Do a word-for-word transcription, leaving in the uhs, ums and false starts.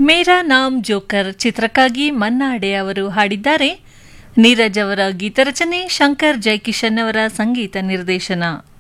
ಮೇರಾ ನಾಮ್ joker ಚಿತ್ರಕ್ಕಾಗಿ ಮನ್ನಾಡೆ ಅವರು ಹಾಡಿದ್ದಾರೆ. ನೀರಜ್ ಅವರ ಗೀತರಚನೆ, ಶಂಕರ್ ಜೈಕಿಶನ್ ಅವರ ಸಂಗೀತ ನಿರ್ದೇಶನ.